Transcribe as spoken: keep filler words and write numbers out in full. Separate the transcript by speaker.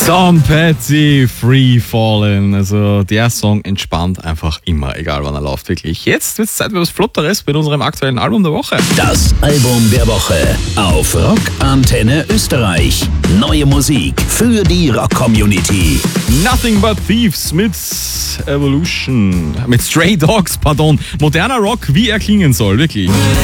Speaker 1: Tom Petty, Free Fallin'. Also der Song entspannt einfach immer, egal wann er läuft, wirklich. Jetzt wird es Zeit für was Flotteres mit unserem aktuellen Album der Woche.
Speaker 2: Das Album der Woche auf Rock Antenne Österreich. Neue Musik für die Rock-Community.
Speaker 1: Nothing But Thieves mit Evolution. Mit Stray Dogs, pardon. Moderner Rock, wie er klingen soll, wirklich.